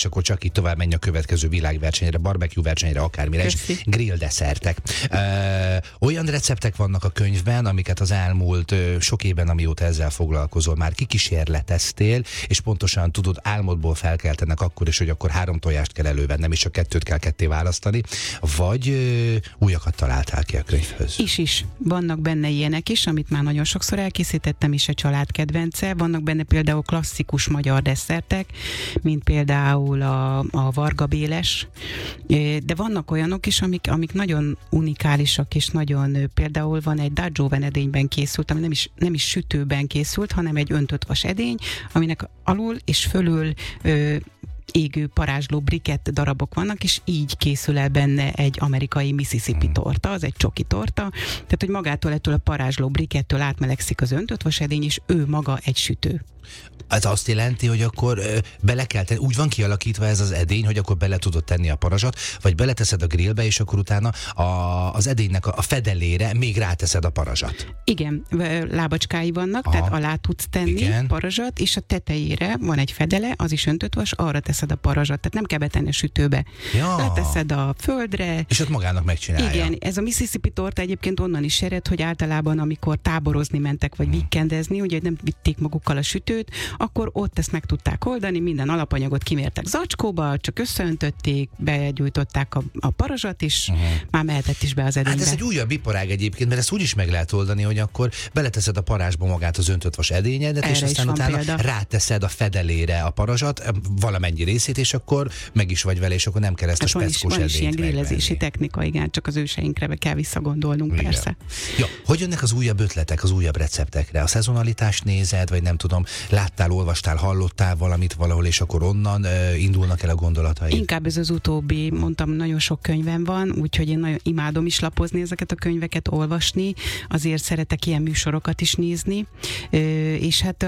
és akkor csak itt tovább menj a következő világversenyre, barbecue versenyre, akármire is. Grill desszertek. Olyan receptek vannak a könyvben, amiket az elmúlt sok évben, amióta ezzel foglalkozol, már kikísérleteztél, és pontosan tudod, álmodból felkeltenek akkor is, hogy akkor 3 tojást kell elővennem, és csak 2-t kell ketté választani, vagy újakat találtál ki a könyvhöz? Is. Vannak benne ilyenek is, amit már nagyon sokszor elkészítettem, is a család kedvence. Vannak benne például klasszikus magyar desszertek, mint például a vargabéles, de vannak olyanok is, amik nagyon unikálisak, és nagyon, például van egy Daggio venedényben készült, ami nem is sütőben készült, hanem egy öntött vas edény, aminek alul és fölül égő parázsló brikett darabok vannak, és így készül el benne egy amerikai Mississippi torta, az egy csoki torta, tehát hogy magától ettől a parázsló brikettől átmelegszik az öntött vasedény, és ő maga egy sütő. Ez azt jelenti, hogy akkor bele kell tenni, úgy van kialakítva ez az edény, hogy akkor bele tudod tenni a parazsat, vagy beleteszed a grillbe, és akkor utána az edénynek a fedelére még ráteszed a parazsat. Igen, lábacskái vannak, tehát alá tudsz tenni parazsat, és a tetejére van egy fedele, az is öntött vas, arra teszed a parazsat, tehát nem kell betenni a sütőbe. Ja. Leteszed a földre. És ott magának megcsinálja. Igen, ez a Mississippi torta egyébként onnan is ered, hogy általában amikor táborozni mentek, vagy weekendezni, ugye nem vitték magukkal a sütőt, akkor ott ezt meg tudták oldani, minden alapanyagot kimértek zacskóba, csak összeöntötték, begyújtották a parazsat, és már mehetett is be az edénybe. Hát ez egy újabb iparág egyébként, mert ezt úgy is meg lehet oldani, hogy akkor beleteszed a parázsba magát az öntött vas edényedet, és aztán utána ráteszed a fedelére a parazsat, valamennyi részét, és akkor meg is vagy vele, és akkor nem kell ezt a speckós edényt van is ilyen grillezési technika, igen, csak az őseinkre kell visszagondolnunk, igen. Persze. Ja, hogy jönnek az újabb ötletek, az újabb receptekre? A szezonalitást nézed, vagy nem tudom, láttál, olvastál, hallottál valamit valahol, és akkor onnan indulnak el a gondolatai? Inkább ez az utóbbi, mondtam, nagyon sok könyvem van, úgyhogy én nagyon imádom is lapozni ezeket a könyveket, olvasni, azért szeretek ilyen műsorokat is nézni, és hát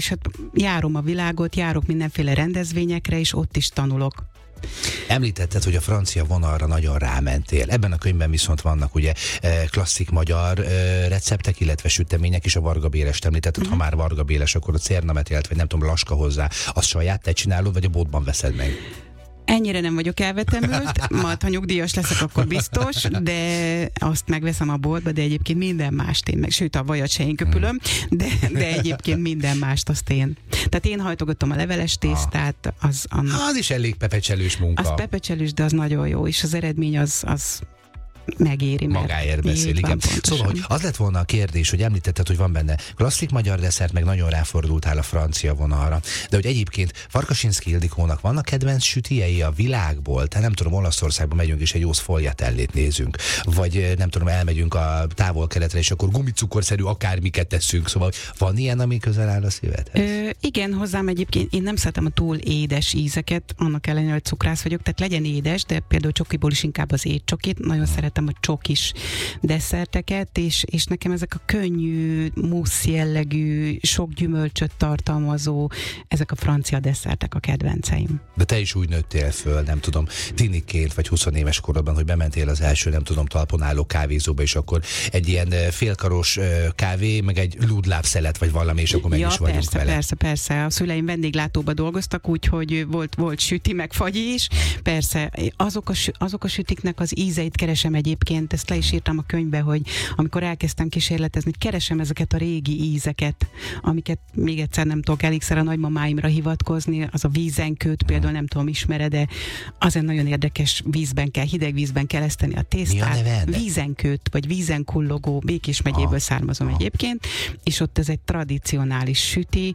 járom a világot, járok mindenféle rendezvényekre, és ott is tanulok. Említetted, hogy a francia vonalra nagyon rámentél. Ebben a könyvben viszont vannak ugye klasszik magyar receptek, illetve sütemények is, a vargabélest említetted. Ha már vargabéles, akkor a cérnametélt, vagy nem tudom, laska hozzá, azt saját te csinálod, vagy a boltban veszed meg? Ennyire nem vagyok elvetemült, majd ha nyugdíjas leszek, akkor biztos, de azt megveszem a boltba, de egyébként minden mást én meg, sőt a vajat se én köpülöm, de egyébként minden mást azt én. Tehát én hajtogatom a leveles tésztát, az is elég pepecselős munka. Az pepecselős, de az nagyon jó, és az eredmény az megéri. Magáért beszél, igen. Szóval, hogy az lett volna a kérdés, hogy említetted, hogy van benne klasszik magyar desszert, meg nagyon ráfordultál a francia vonalra. De hogy egyébként Farkasinszky Ildikónak vannak kedvenc sütiei a világból? Tehát nem tudom, Olaszországba megyünk és egy jó szfogliatellét nézünk. Vagy nem tudom, elmegyünk a távol-keletre, és akkor gumicukorszerű akármiket teszünk. Szóval van ilyen, ami közel áll a szívedhez? Igen, hozzám egyébként én nem szeretem a túl édes ízeket, annak ellenére, hogy cukrász vagyok, tehát legyen édes, de például csokiból is inkább az étcsokit, nagyon szeretem a csokis desszerteket, és nekem ezek a könnyű, mussz jellegű, sok gyümölcsöt tartalmazó, ezek a francia desszertek a kedvenceim. De te is úgy nőttél föl, nem tudom, tiniként vagy 20 éves korodban, hogy bementél az első, nem tudom, talpon álló kávézóba, és akkor egy ilyen félkaros kávé, meg egy lúdlábszelet, vagy valami, és akkor meg is vagyunk vele. Persze. A szüleim vendéglátóba dolgoztak, úgyhogy volt süti, meg fagyi is. Persze, azok a sütiknek az ízeit keresem egyébként, ezt le is írtam a könyvbe, hogy amikor elkezdtem kísérletezni, keresem ezeket a régi ízeket, amiket még egyszer nem tudok elégszer a nagymamáimra hivatkozni, az a vízenkőt például nem tudom, ismered, de azért nagyon érdekes, hideg vízben kell eszteni a tésztát. Vízenkőt, vagy vízenkullogó, Békés megyéből származom egyébként, és ott ez egy tradicionális süti,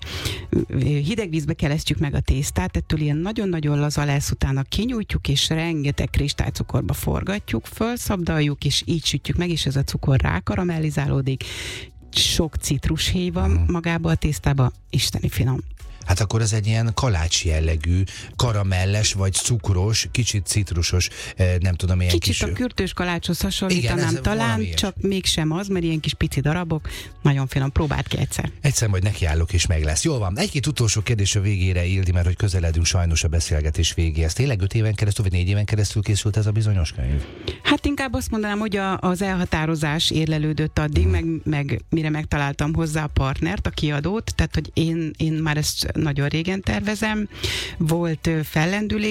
hideg vízbe kelesztjük meg a tésztát, ettől ilyen nagyon-nagyon laza lesz, utána kinyújtjuk, és rengeteg kristálycukorba forgatjuk, felszabdaljuk, és így sütjük meg, és ez a cukor rákaramellizálódik. Sok citrushéj van magába a tésztába, isteni finom. Hát akkor ez egy ilyen kalács jellegű, karamelles vagy cukros, kicsit citrusos, nem tudom, ilyen kicsit kis... a kürtős kalácshoz hasonlítanám, igen, talán, csak mégsem az, mert ilyen kis pici darabok, nagyon finom, próbáld ki egyszer. Egyszer majd nekiállok és meg lesz. Jól van, egy-két utolsó kérdés a végére, Ildi, mert hogy közeledünk sajnos a beszélgetés végéhez. Tényleg 5 éven keresztül, vagy 4 éven keresztül készült ez a bizonyos könyv? Hát inkább azt mondanám, hogy az elhatározás érlelődött addig, meg mire megtaláltam hozzá a partnert, a kiadót, tehát hogy én már ezt nagyon régen tervezem. Volt fellendülés,